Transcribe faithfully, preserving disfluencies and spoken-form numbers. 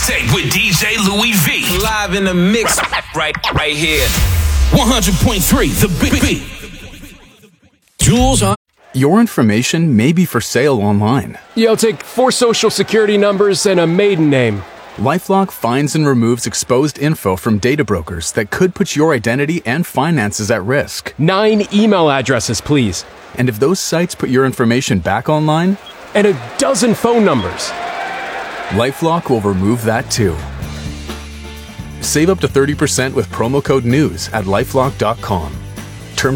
Mixtape with D J Louis V. Live in the mix right, right here. one hundred point three, The Big B. Jules on. Your information may be for sale online. Yeah, I'll take four social security numbers and a maiden name. LifeLock finds and removes exposed info from data brokers that could put your identity and finances at risk. Nine email addresses, please. And if those sites put your information back online? And a dozen phone numbers. LifeLock will remove that too. Save up to thirty percent with promo code NEWS at lifelock dot com.